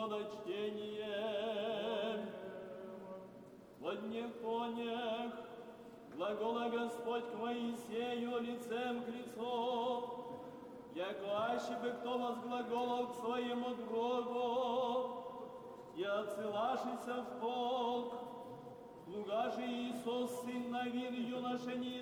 Исхода чтение. Во днях понех глагола Господь к Моисею лицем к лицу, яко аще бы кто возглаголал к своему другу, и отсылашися в полк, слуга же Иисус, сын Навин, юноша не